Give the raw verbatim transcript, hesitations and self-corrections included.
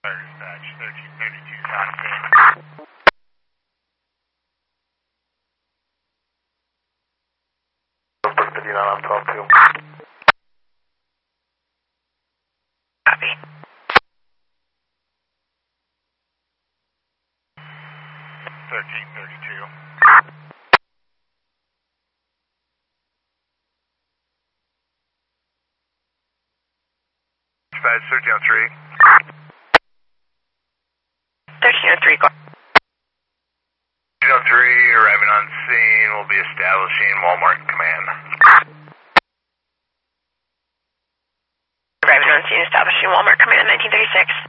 Dispatch thirteen thirty-two contact. Book fifty-nine on twelve two. Copy. thirteen thirty-two. Dispatch thirteen oh three. thirteen oh three, go. thirteen oh three, arriving on scene. We'll be establishing Walmart command. Arriving on scene, establishing Walmart command, nineteen thirty-six.